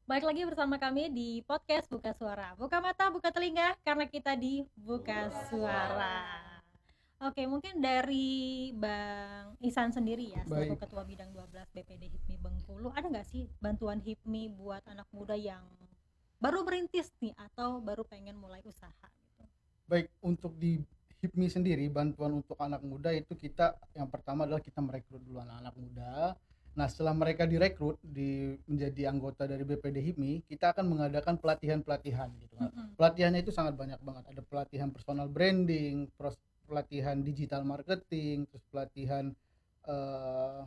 Balik lagi bersama kami di podcast Buka Suara. Buka mata, buka telinga, karena kita di Buka Suara. Oke, mungkin dari Bang Ihsan sendiri ya, selaku Baik, Ketua Bidang 12 BPD HIPMI Bengkulu, ada nggak sih bantuan HIPMI buat anak muda yang baru merintis nih atau baru pengen mulai usaha gitu? baik untuk di HIPMI sendiri bantuan untuk anak muda itu kita yang pertama adalah kita merekrut dulu anak-anak muda. Nah, setelah mereka direkrut menjadi anggota dari BPD HIPMI, kita akan mengadakan pelatihan-pelatihan gitu. Mm-mm. Pelatihannya itu sangat banyak banget. Ada pelatihan personal branding, pelatihan digital marketing, terus pelatihan eh,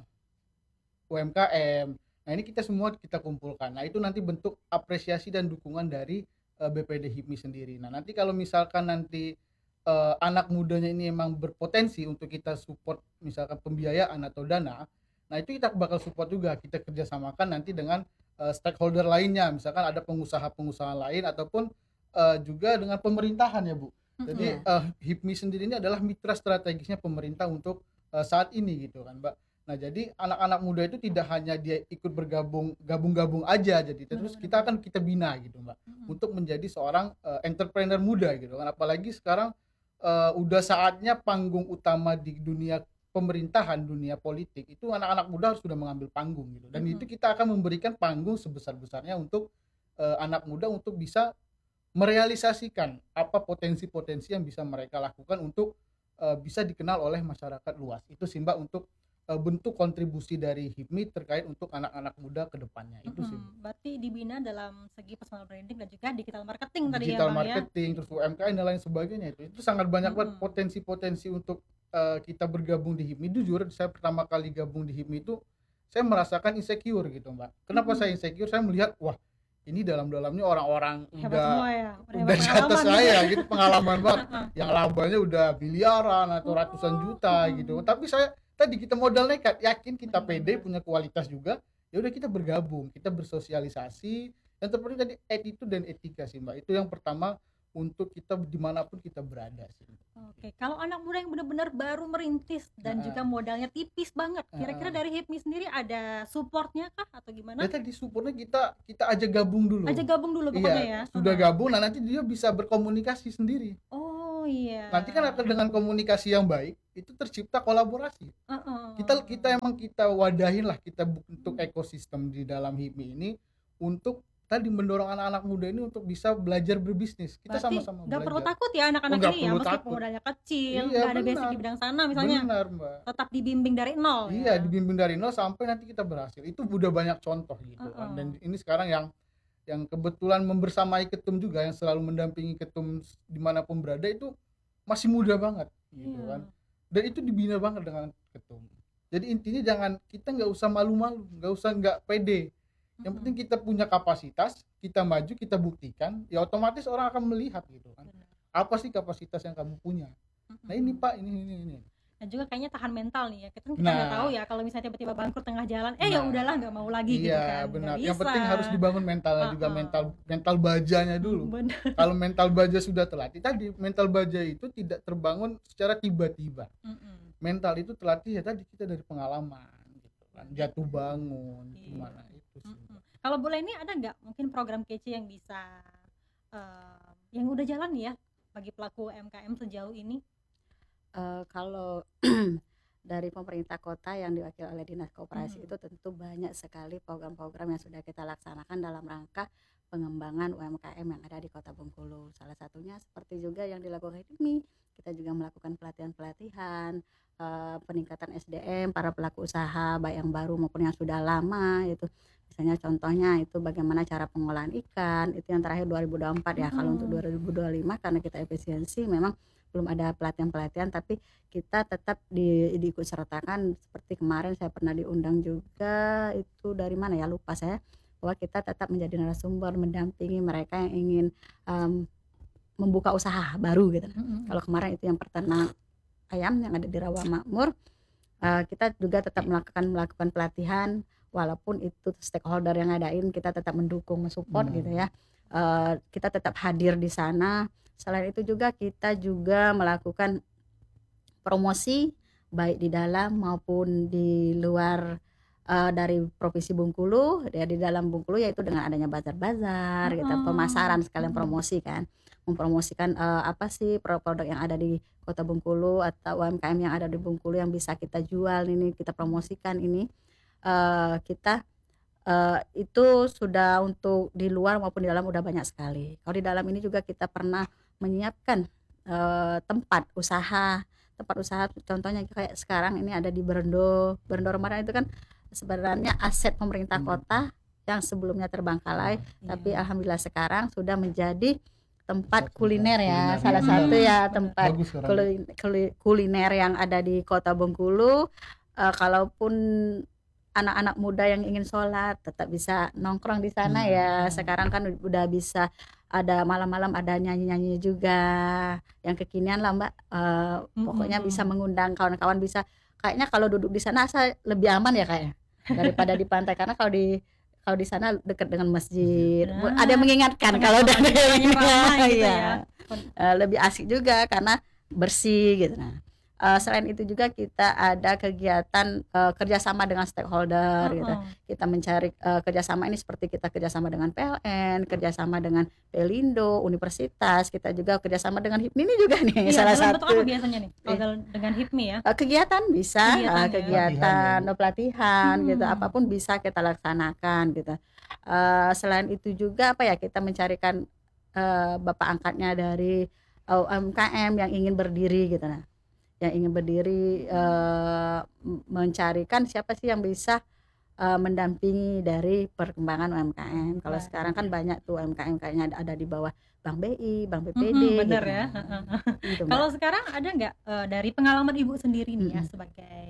UMKM. Nah, ini kita semua kita kumpulkan. Nah, itu nanti bentuk apresiasi dan dukungan dari BPD HIPMI sendiri. Nah, nanti kalau misalkan nanti anak mudanya ini emang berpotensi untuk kita support misalkan pembiayaan atau dana, nah itu kita bakal support juga. Kita kerjasamakan nanti dengan stakeholder lainnya, misalkan ada pengusaha-pengusaha lain ataupun juga dengan pemerintahan ya Bu. Jadi Mm-mm. HIPMI sendiri ini adalah mitra strategisnya pemerintah untuk saat ini gitu kan Mbak. Nah, jadi anak-anak muda itu tidak hanya dia ikut gabung-gabung aja, jadi terus Benar-benar kita benar. akan kita bina gitu, Mbak, Mm-mm. untuk menjadi seorang entrepreneur muda gitu kan. Apalagi sekarang udah saatnya panggung utama di dunia pemerintahan, dunia politik itu anak-anak muda harus sudah mengambil panggung gitu. Dan itu Mm-mm. kita akan memberikan panggung sebesar-besarnya untuk anak muda untuk bisa merealisasikan apa potensi-potensi yang bisa mereka lakukan untuk bisa dikenal oleh masyarakat luas. Itu sih Mbak untuk bentuk kontribusi dari HIPMI terkait untuk anak-anak muda ke depannya. Itu sih Bu. Berarti dibina dalam segi personal branding dan juga digital marketing tadi ya Digital Bang ya? marketing, terus UMKM dan lain sebagainya itu sangat banyak banget Mm-mm. potensi-potensi untuk kita bergabung di HIPMI. Jujur, saya pertama kali gabung di HIPMI itu saya merasakan insecure gitu Mbak. Kenapa saya Mm-mm. insecure? Saya melihat wah ini dalam-dalamnya orang-orang Hebat udah semua ya, udah udah hebat di atas pengalaman gitu ya. saya gitu, pengalaman banget Heeh. yang labanya udah miliaran atau ratusan Oh, juta gitu, tapi saya tadi kita modal nekat, yakin kita pede benar-benar. punya kualitas juga, ya udah kita bergabung, kita bersosialisasi. Yang terpenting tadi attitude dan etika sih Mbak, itu yang pertama untuk kita dimanapun kita berada sih. Oke, kalau anak muda yang benar-benar baru merintis dan Heeh, juga modalnya tipis banget, kira-kira heeh. dari HIPMI sendiri ada supportnya kah atau Ya gimana? tadi supportnya kita kita aja gabung Aja dulu. gabung dulu pokoknya Iya, ya. sudah Heeh. gabung, nah nanti dia bisa berkomunikasi sendiri. Oh Nanti kan iya. akan dengan komunikasi yang baik itu tercipta kolaborasi. Kita Heeh. emang kita wadahin lah, kita bentuk ekosistem di dalam HIPMI ini untuk tadi mendorong anak-anak muda ini untuk bisa belajar berbisnis. Kita Berarti sama-sama nggak perlu belajar. takut ya Oh anak-anak nggak ini ya, perlu meskipun takut. modalnya kecil, Iya nggak ada basic benar, di bidang sana misalnya, benar Mbak. tetap dibimbing dari nol Iya ya. dibimbing dari nol sampai nanti kita berhasil. Itu udah banyak contoh gitu kan. Heeh. Dan ini sekarang yang kebetulan membersamai ketum juga yang selalu mendampingi ketum dimanapun berada itu masih muda banget gitu kan, Iya. dan itu dibina banget dengan ketum. Jadi intinya jangan kita nggak usah malu-malu, nggak usah nggak pede, yang Heeh. penting kita punya kapasitas, kita maju, kita buktikan, ya otomatis orang akan melihat gitu kan, Benar. apa sih kapasitas yang kamu punya. Nah ini Heeh. Pak, ini. Dan juga kayaknya tahan mental nih ya, kita nggak tahu Nah, ya kalau misalnya tiba-tiba bangkrut tengah jalan, ya nah, udahlah nggak mau lagi gitu iya kan, nggak benar. Yang bisa. penting harus dibangun mentalnya juga, Heeh. mental mental bajanya dulu. Bener. Kalau mental baja sudah terlatih, tadi mental baja itu tidak terbangun secara tiba-tiba. Mm-mm. Mental itu terlatih ya tadi kita dari pengalaman gitu kan, Berarti jatuh bangun iya. gimana itu sih. Mm-mm. Kalau boleh ini ada nggak mungkin program kece yang bisa yang udah jalan nih ya bagi pelaku UMKM sejauh ini? Kalau dari pemerintah kota yang diwakili oleh Dinas Koperasi Mm-mm. itu tentu banyak sekali program-program yang sudah kita laksanakan dalam rangka pengembangan UMKM yang ada di Kota Bengkulu. Salah satunya seperti juga yang dilakukan HIPMI, kita juga melakukan pelatihan-pelatihan, peningkatan SDM para pelaku usaha baik yang baru maupun yang sudah lama itu. Misalnya contohnya itu bagaimana cara pengolahan ikan, itu yang terakhir 2024 ya. Kalau untuk Mm-mm. 2025 karena kita efisiensi memang belum ada pelatihan-pelatihan, tapi kita tetap diikut sertakan. Seperti kemarin saya pernah diundang juga, itu dari mana ya lupa saya, bahwa kita tetap menjadi narasumber mendampingi mereka yang ingin um, membuka usaha baru gitu. Mm-mm. Kalau kemarin itu yang peternak ayam yang ada di Rawa Makmur, kita juga tetap melakukan pelatihan, walaupun itu stakeholder yang ngadain, kita tetap mendukung, mensupport gitu Benar. ya. Kita tetap hadir di sana. Selain itu juga kita juga melakukan promosi baik di dalam maupun di luar dari Provinsi Bengkulu, ya di dalam Bengkulu yaitu dengan adanya bazar-bazar gitu, pemasaran sekalian promosi kan, mempromosikan apa sih produk yang ada di Kota Bengkulu atau UMKM yang ada di Bengkulu yang bisa kita jual ini, kita promosikan ini. Kita itu sudah untuk di luar maupun di dalam udah banyak sekali. Kalau di dalam ini juga kita pernah menyiapkan tempat usaha contohnya kayak sekarang ini ada di Berendo Ramadan, itu kan sebenarnya aset pemerintah kota yang sebelumnya terbengkalai, tapi alhamdulillah sekarang sudah menjadi tempat kuliner ya, salah satu ya tempat kuliner yang ada di Kota Bengkulu. Kalaupun anak-anak muda yang ingin sholat tetap bisa nongkrong di sana ya. Sekarang kan udah bisa ada malam-malam ada nyanyi-nyanyi juga yang kekinian lah Mbak. Pokoknya bisa mengundang kawan-kawan, bisa kayaknya kalau duduk di sana saya lebih aman ya kayaknya daripada di pantai, karena kalau di sana dekat dengan masjid. Ada yang mengingatkan kalau udah gitu ya. Lebih asik juga karena bersih gitu. Nah, selain itu juga kita ada kegiatan kerjasama dengan stakeholder gitu. Kita mencari kerjasama ini seperti kita kerjasama dengan PLN, kerjasama dengan Pelindo, universitas, kita juga kerjasama dengan HIPMI ini juga nih. Iya, salah dalam satu bentuk apa biasanya nih kalau dengan HIPMI ya? Kegiatan bisa, Kegiatan ya. pelatihan gitu, apapun bisa kita laksanakan gitu. Selain itu juga apa ya, kita mencarikan bapak angkatnya dari UMKM yang ingin berdiri gitu. Nah, yang ingin berdiri mencarikan siapa sih yang bisa mendampingi dari perkembangan UMKM. Kalau sekarang kan banyak tuh UMKM kayaknya ada di bawah Bank BI, Bank BPD. Bener gitu. ya. Gitu, Kalau sekarang ada nggak dari pengalaman Ibu sendiri nih ya sebagai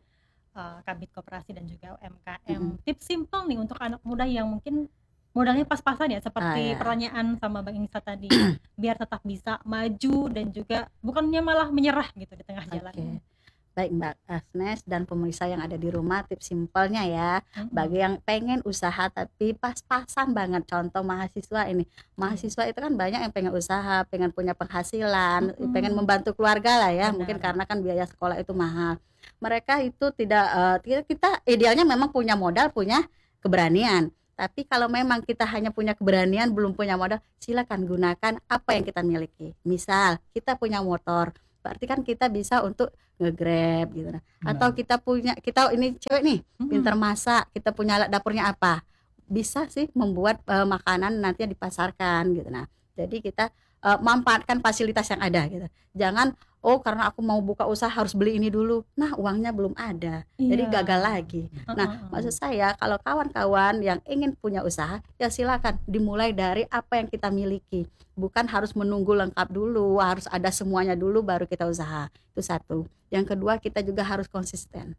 Kabid Koperasi dan juga UMKM, tips simpel nih untuk anak muda yang mungkin modalnya pas-pasan ya, seperti pertanyaan sama Bang Inisa tadi, biar tetap bisa maju dan juga bukannya malah menyerah gitu di tengah jalan. Baik Mbak Asnes dan pemirsa yang ada di rumah, tips simpelnya ya, bagi yang pengen usaha tapi pas-pasan banget, contoh mahasiswa ini. Mahasiswa itu kan banyak yang pengen usaha, pengen punya penghasilan, pengen membantu keluarga lah ya. Mungkin karena kan biaya sekolah itu mahal. Mereka itu tidak kita idealnya memang punya modal, punya keberanian. Tapi kalau memang kita hanya punya keberanian belum punya modal, silakan gunakan apa yang kita miliki. Misal kita punya motor, berarti kan kita bisa untuk nge-grab gitu. Atau kita ini cewek nih, pintar masak, kita punya alat dapurnya apa, bisa sih membuat makanan nantinya dipasarkan gitu. Nah, jadi kita manfaatkan fasilitas yang ada gitu. Jangan karena aku mau buka usaha harus beli ini dulu, nah uangnya belum ada, jadi gagal lagi. Nah, maksud saya kalau kawan-kawan yang ingin punya usaha, ya silakan dimulai dari apa yang kita miliki, bukan harus menunggu lengkap dulu, harus ada semuanya dulu baru kita usaha. Itu satu. Yang kedua, kita juga harus konsisten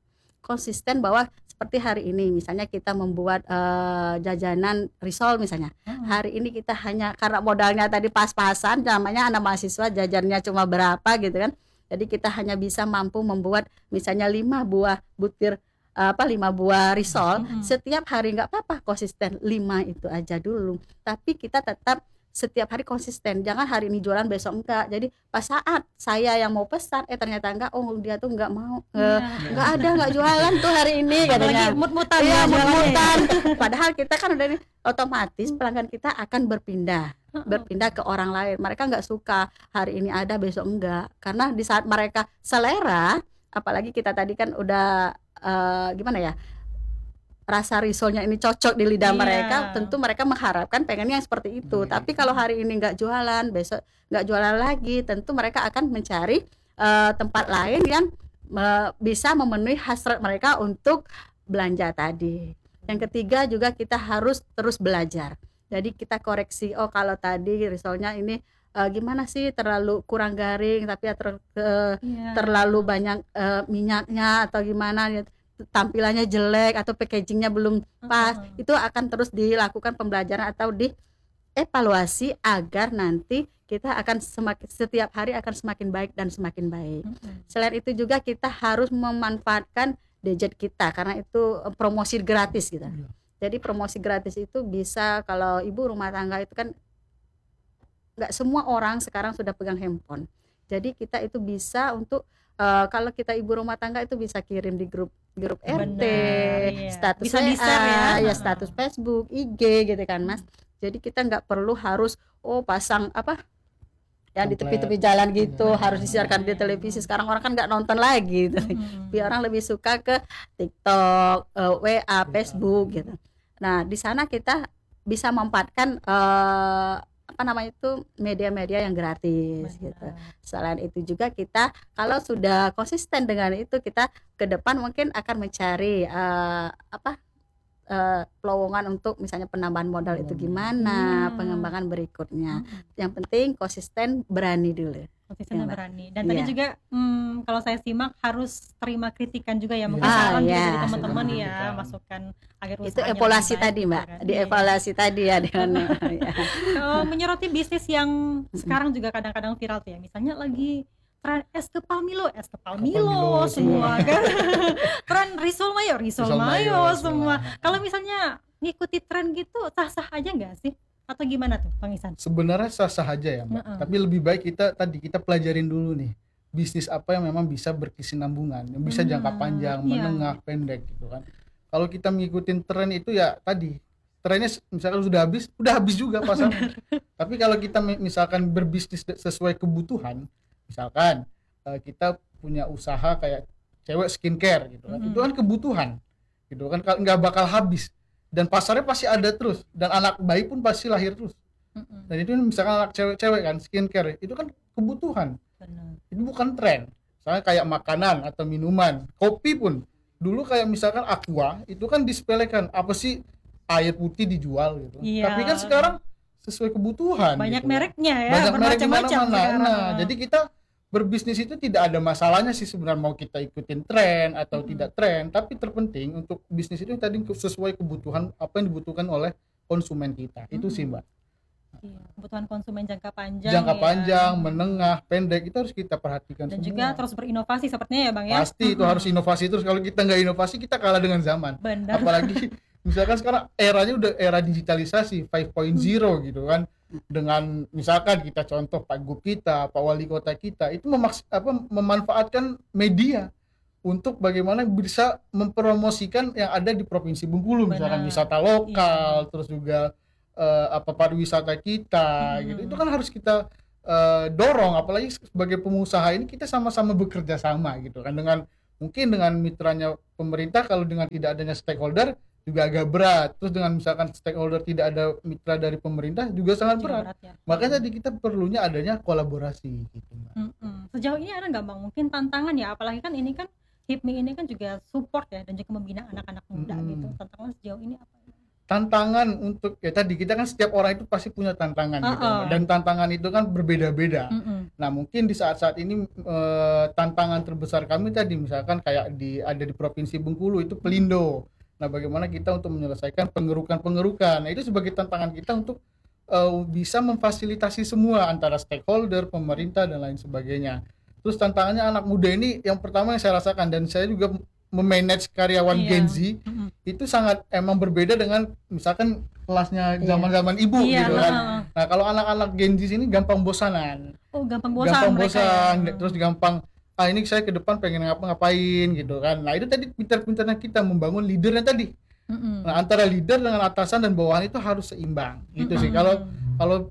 bahwa seperti hari ini misalnya kita membuat jajanan risol misalnya. Hari ini kita hanya karena modalnya tadi pas-pasan, namanya anak mahasiswa jajannya cuma berapa gitu kan. Jadi kita hanya bisa mampu membuat misalnya 5 buah butir 5 buah risol setiap hari, nggak apa-apa, konsisten 5 itu aja dulu. Tapi kita tetap setiap hari konsisten, jangan hari ini jualan besok enggak. Jadi pas saat saya yang mau pesan ternyata enggak, dia tuh enggak mau, enggak jualan tuh hari ini katanya. Mut-mutan ya, mut-mutan. Padahal kita kan udah otomatis pelanggan kita akan berpindah ke orang lain. Mereka enggak suka hari ini ada besok enggak, karena di saat mereka selera, apalagi kita tadi kan udah gimana ya, rasa risolnya ini cocok di lidah mereka, tentu mereka mengharapkan pengennya yang seperti itu. Tapi kalau hari ini nggak jualan, besok nggak jualan lagi, tentu mereka akan mencari tempat lain yang bisa memenuhi hasrat mereka untuk belanja tadi. Yang ketiga juga kita harus terus belajar. Jadi kita koreksi, kalau tadi risolnya ini gimana sih, terlalu kurang garing, tapi terlalu banyak minyaknya atau gimana, tampilannya jelek atau packagingnya belum pas. Itu akan terus dilakukan pembelajaran atau dievaluasi agar nanti kita akan setiap hari akan semakin baik dan semakin baik. Selain itu juga kita harus memanfaatkan gadget kita, karena itu promosi gratis gitu. Jadi promosi gratis itu bisa, kalau ibu rumah tangga itu kan nggak semua orang sekarang sudah pegang handphone. Jadi kita itu bisa untuk Kalau kita ibu rumah tangga itu bisa kirim di grup grup RT, Benar, iya. status Bisa di-share ya. WA, ya status Facebook, IG gitu kan Mas. Jadi kita nggak perlu harus pasang apa yang di Pamflet. tepi-tepi jalan gitu Benar. harus disiarkan di televisi. Sekarang orang kan nggak nonton lagi gitu. Biar orang lebih suka ke TikTok, WA, Facebook gitu. Nah di sana kita bisa memanfaatkan apa namanya itu media-media yang gratis gitu. Benar. Selain itu juga kita kalau sudah konsisten dengan itu, kita ke depan mungkin akan mencari pelowongan untuk misalnya penambahan modal itu gimana, pengembangan berikutnya. Yang penting konsisten, berani dulu. Konsistennya Iya, Mbak. berani. Dan tadi Iya. juga kalau saya simak harus terima kritikan juga ya, mungkin Iya. saran juga Iya. dari teman-teman Iya. ya, masukan agar Itu usahanya evaluasi lebih baik tadi gitu Mbak, kan. di Iya. evaluasi tadi ya dengan ya. Menyoroti bisnis yang sekarang juga kadang-kadang viral tuh ya, misalnya lagi tren es kepal Milo Milo semua semua. kan. Tren risol mayo Risol mayo semua. semua. Kalau misalnya ngikuti tren gitu sah-sah aja nggak sih? Atau gimana tuh Bang Ihsan? Sebenarnya sah-sah aja ya Mbak. Heeh. Tapi lebih baik kita pelajarin dulu nih bisnis apa yang memang bisa berkesinambungan, yang bisa jangka panjang, Iya. menengah, pendek gitu kan. Kalau kita ngikutin tren itu ya tadi trennya misalkan sudah habis juga pasarnya. Tapi kalau kita misalkan berbisnis sesuai kebutuhan, misalkan kita punya usaha kayak cewek skincare gitu kan, itu kan kebutuhan gitu kan, nggak bakal habis dan pasarnya pasti ada terus dan anak bayi pun pasti lahir terus. Dan itu misalkan anak cewek-cewek kan skincare itu kan kebutuhan, Benar. itu bukan tren. Misalnya kayak makanan atau minuman, kopi pun dulu kayak misalkan Aqua itu kan disepelekan, apa sih air putih dijual gitu. Iya. Tapi kan sekarang sesuai kebutuhan Banyak gitu. mereknya ya, Banyak merek di bermacam-macam mana-mana. sekarang. Nah, jadi kita berbisnis itu tidak ada masalahnya sih sebenarnya mau kita ikutin tren atau tidak tren, tapi terpenting untuk bisnis itu tadi sesuai kebutuhan apa yang dibutuhkan oleh konsumen kita. Itu sih Mbak. Iya, kebutuhan konsumen jangka panjang Jangka ya. panjang, menengah, pendek itu harus kita perhatikan Dan semua. juga terus berinovasi sepertinya ya Bang ya. Pasti itu harus inovasi terus. Kalau kita nggak inovasi kita kalah dengan zaman. Benar. Apalagi misalkan sekarang eranya udah era digitalisasi 5.0 gitu kan, dengan misalkan kita contoh Pak Gub kita, Pak Wali Kota kita itu memanfaatkan media untuk bagaimana bisa mempromosikan yang ada di Provinsi Bengkulu, misalkan Benar. wisata lokal, terus juga pariwisata kita gitu. Itu kan harus kita dorong, apalagi sebagai pengusaha ini kita sama-sama bekerja sama gitu kan, dengan mungkin dengan mitranya pemerintah. Kalau dengan tidak adanya stakeholder juga agak berat, terus dengan misalkan stakeholder tidak ada mitra dari pemerintah juga sangat Juga berat. berat ya. Makanya tadi kita perlunya adanya kolaborasi gitu Mbak. Sejauh ini ada nggak Bang mungkin tantangan ya, apalagi kan ini kan HIPMI ini kan juga support ya dan juga membina anak-anak muda gitu. Tantangan sejauh ini apa? Tantangan untuk ya tadi kita kan setiap orang itu pasti punya tantangan gitu Mbak. Dan tantangan itu kan berbeda-beda. Nah mungkin di saat-saat ini tantangan terbesar kami tadi misalkan kayak ada di Provinsi Bengkulu itu Pelindo. Nah bagaimana kita untuk menyelesaikan pengerukan. Nah itu sebagai tantangan kita untuk bisa memfasilitasi semua antara stakeholder, pemerintah dan lain sebagainya. Terus tantangannya anak muda ini yang pertama yang saya rasakan, dan saya juga memanage karyawan Gen Z itu sangat emang berbeda dengan misalkan kelasnya zaman-zaman ibu gitu kan. Nah kalau anak-anak Gen Z ini gampang bosanan. Gampang bosan Ya. Terus gampang ini saya ke depan pengen ngapain gitu kan. Nah itu tadi pintar-pintarnya kita membangun leadernya tadi. Nah antara leader dengan atasan dan bawahan itu harus seimbang gitu sih. Kalau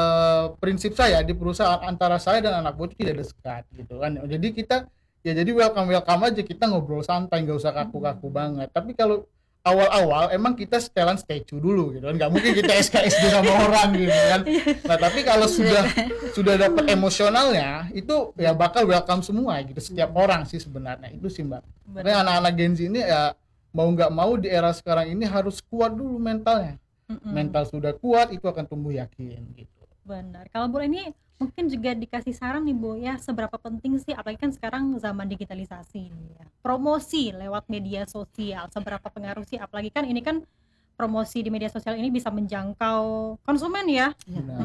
prinsip saya di perusahaan antara saya dan anak buah itu tidak ada sekat gitu kan. Jadi kita ya jadi welcome aja, kita ngobrol santai, nggak usah kaku-kaku banget. Tapi kalau awal-awal emang kita setelan statue dulu gitu kan, nggak mungkin kita SKSD sama orang gitu kan. Nah tapi kalau sudah dapat emosionalnya itu ya bakal welcome semua gitu, setiap orang sih sebenarnya. Itu sih Mbak. Karena anak-anak Gen Z ini ya mau nggak mau di era sekarang ini harus kuat dulu mentalnya. Mental sudah kuat itu akan tumbuh yakin gitu. Benar. Kalau Bu ini mungkin juga dikasih saran nih Bu ya, seberapa penting sih apalagi kan sekarang zaman digitalisasi ya. Promosi lewat media sosial seberapa pengaruh sih, apalagi kan ini kan promosi di media sosial ini bisa menjangkau konsumen ya.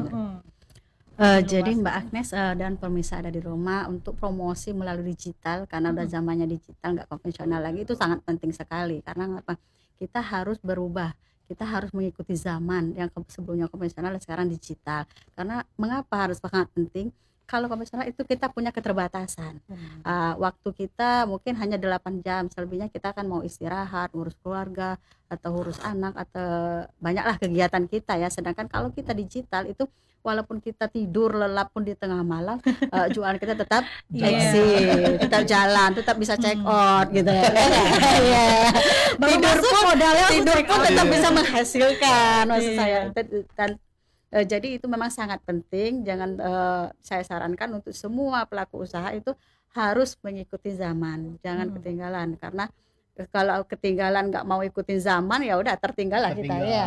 Jadi Mbak Agnes dan pemirsa ada di rumah, untuk promosi melalui digital karena udah zamannya digital nggak konvensional lagi, itu sangat penting sekali. Karena apa? Kita harus berubah. Kita harus mengikuti zaman yang sebelumnya konvensional dan sekarang digital. Karena mengapa harus sangat penting? Kalau konvensional itu kita punya keterbatasan. Waktu kita mungkin hanya 8 jam, selebihnya kita kan mau istirahat, ngurus keluarga atau ngurus anak atau banyaklah kegiatan kita ya. Sedangkan kalau kita digital itu walaupun kita tidur lelap pun di tengah malam, jualan kita tetap eksis, tetap jalan, tetap bisa check out gitu ya. Iya. Tidur pun tetap bisa menghasilkan maksud saya. Dan jadi itu memang sangat penting. Jangan saya sarankan untuk semua pelaku usaha itu harus mengikuti zaman, jangan ketinggalan, karena kalau ketinggalan nggak mau ikutin zaman ya udah tertinggal lah kita ya.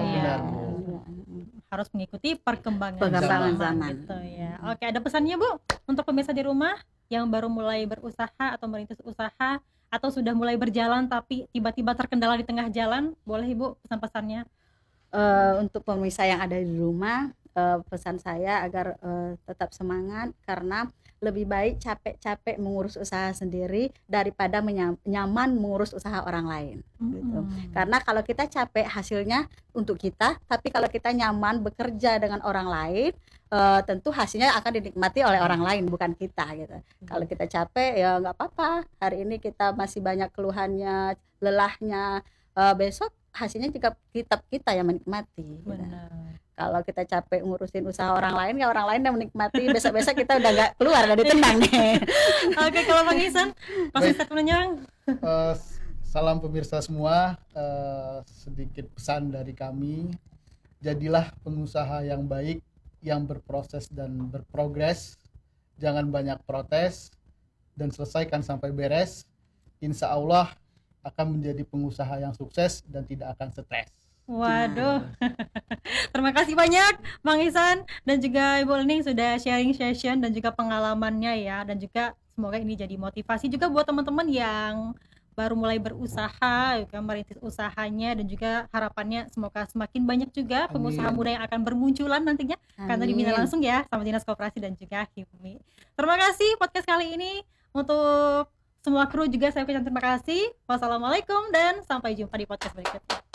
Harus mengikuti perkembangan zaman gitu ya. Oke, ada pesannya Bu untuk pemirsa di rumah yang baru mulai berusaha atau merintis usaha atau sudah mulai berjalan tapi tiba-tiba terkendala di tengah jalan, boleh Ibu pesan-pesannya? Untuk pemirsa yang ada di rumah, pesan saya agar tetap semangat, karena lebih baik capek-capek mengurus usaha sendiri daripada nyaman mengurus usaha orang lain gitu. Karena kalau kita capek hasilnya untuk kita, tapi kalau kita nyaman bekerja dengan orang lain, tentu hasilnya akan dinikmati oleh orang lain bukan kita gitu. Kalau kita capek ya nggak apa-apa, hari ini kita masih banyak keluhannya, lelahnya, besok hasilnya juga kita yang menikmati. Benar. Kalau kita capek ngurusin usaha orang lain, ya orang lain yang menikmati, besok-besok kita udah gak keluar, gak ditendang nih. Oke, kalau Bang Ihsan, pasti statementnya. Salam pemirsa semua, sedikit pesan dari kami, jadilah pengusaha yang baik, yang berproses dan berprogres, jangan banyak protes, dan selesaikan sampai beres. Insya Allah akan menjadi pengusaha yang sukses dan tidak akan stres. Waduh. Terima kasih banyak Bang Ihsan dan juga Ibu Lening sudah sharing session dan juga pengalamannya ya, dan juga semoga ini jadi motivasi juga buat teman-teman yang baru mulai berusaha, juga merintis usahanya, dan juga harapannya semoga semakin banyak juga pengusaha muda yang akan bermunculan nantinya karena dibina langsung ya sama Dinas Koperasi dan juga HIPMI. Terima kasih podcast kali ini. Untuk semua kru juga saya ucapkan terima kasih. Wassalamualaikum dan sampai jumpa di podcast berikutnya.